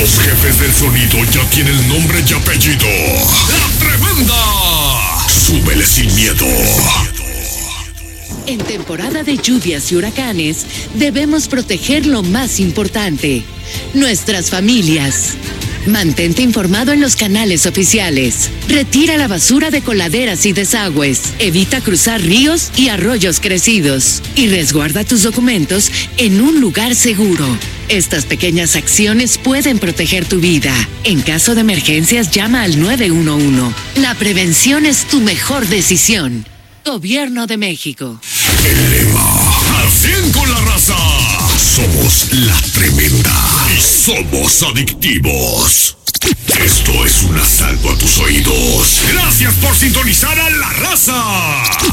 Los jefes del sonido ya tienen nombre y apellido. ¡La Tremenda! Súbele sin miedo. En temporada de lluvias y huracanes, debemos proteger lo más importante, nuestras familias. Mantente informado en los canales oficiales. Retira la basura de coladeras y desagües. Evita cruzar ríos y arroyos crecidos. Y resguarda tus documentos en un lugar seguro. Estas pequeñas acciones pueden proteger tu vida. En caso de emergencias, llama al 911. La prevención es tu mejor decisión. Gobierno de México. El lema: al 100 con la raza. Somos La Tremenda y somos adictivos. Esto es un asalto a tus oídos. Gracias por sintonizar a La Raza.